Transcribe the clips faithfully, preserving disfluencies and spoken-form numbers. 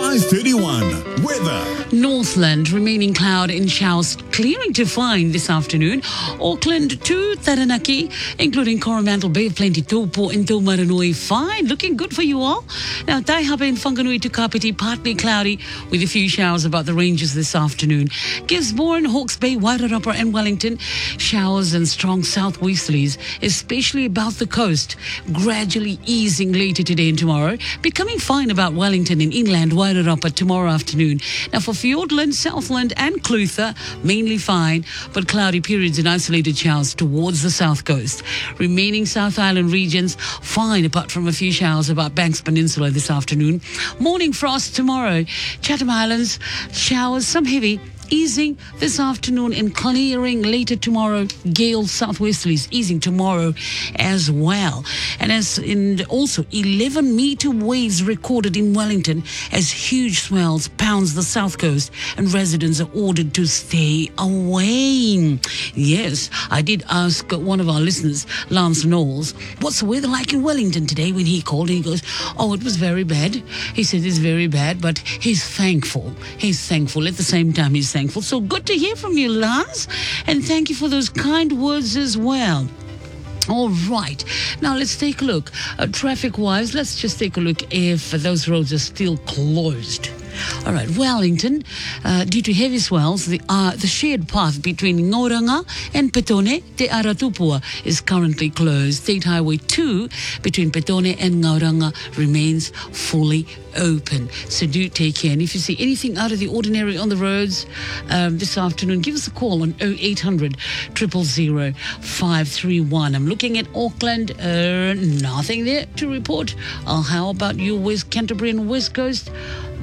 five thirty-one. Weather. Northland, remaining cloud and showers clearing to fine this afternoon. Auckland to Taranaki, including Coromandel Bay of Plenty, Taupo and Taumarunui, fine. Looking good for you all. Now, Taihape and Whanganui to Kapiti, partly cloudy with a few showers about the ranges this afternoon. Gisborne, Hawke's Bay, Wairarapa and Wellington, showers and strong southwesterlies, especially about the coast, gradually easing later today and tomorrow, becoming fine about Wellington and inland Wairarapa tomorrow afternoon. Now, for Fiordland, Southland and Clutha, mainly fine, but cloudy periods and isolated showers towards the south coast. Remaining South Island regions, fine apart from a few showers about Banks Peninsula this afternoon. Morning frost tomorrow. Chatham Islands, showers, some heavy, easing this afternoon and clearing later tomorrow. Gale southwesterlies easing tomorrow as well. And as in also eleven meter waves recorded in Wellington as huge swells pounds the south coast and residents are ordered to stay away. Yes, I did ask one of our listeners, Lance Knowles, what's the weather like in Wellington today when he called, and he goes, oh, it was very bad. He said it's very bad, but he's thankful. He's thankful. At the same time, he's thankful. Thankful. So good to hear from you, Lance, and thank you for those kind words as well. All right. Now, let's take a look. Uh, traffic-wise, let's just take a look if those roads are still closed. All right, Wellington, uh, due to heavy swells, the uh, the shared path between Ngauranga and Petone, Te Aratupua, is currently closed. State Highway two between Petone and Ngauranga remains fully open. So do take care. And if you see anything out of the ordinary on the roads um, this afternoon, give us a call on oh eight hundred, zero zero zero, five three one. I'm looking at Auckland. Uh, nothing there to report. Uh, how about you, West Canterbury and West Coast?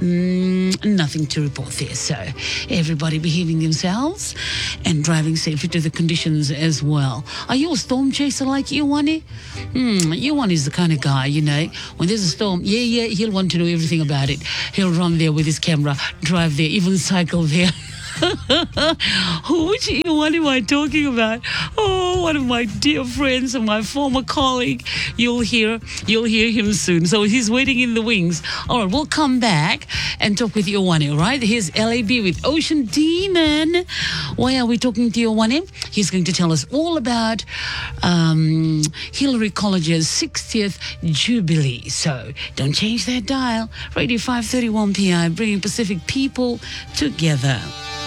Mm, nothing to report there. So everybody behaving themselves and driving safely to the conditions as well. Are you a storm chaser like Ioane? Hmm, Ioane is the kind of guy, you know, when there's a storm, yeah, yeah, he'll want to know everything about it. He'll run there with his camera, drive there, even cycle there. Which one am I talking about? Oh, one of my dear friends and my former colleague. You'll hear, you'll hear him soon. So he's waiting in the wings. All right, we'll come back and talk with Ioane, all right? Here's L A B with Ocean Demon. Why are we talking to Ioane? He's going to tell us all about um, Hillary College's sixtieth Jubilee. So don't change that dial. Radio five thirty-one P I, bringing Pacific people together.